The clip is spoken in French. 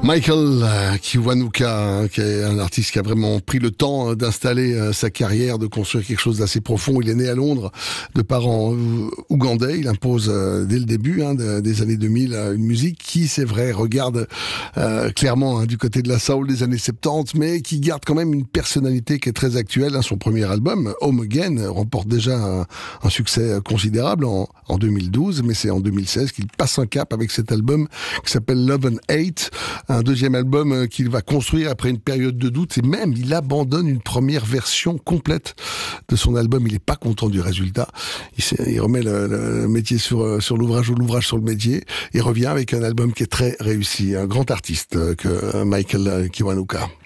Michael Kiwanuka, qui est un artiste qui a vraiment pris le temps d'installer sa carrière, de construire quelque chose d'assez profond. Il est né à Londres, de parents ougandais. Il impose dès le début des années 2000 une musique qui, c'est vrai, regarde clairement du côté de la soul des années 70, mais qui garde quand même une personnalité qui est très actuelle. Son premier album, Home Again, remporte déjà un succès considérable en 2012, mais c'est en 2016 qu'il passe un cap avec cet album qui s'appelle Love and Hate. Un deuxième album qu'il va construire après une période de doute, et même il abandonne une première version complète de son album. Il n'est pas content du résultat. Il remet le métier sur l'ouvrage ou l'ouvrage sur le métier et revient avec un album qui est très réussi. Un grand artiste que Michael Kiwanuka.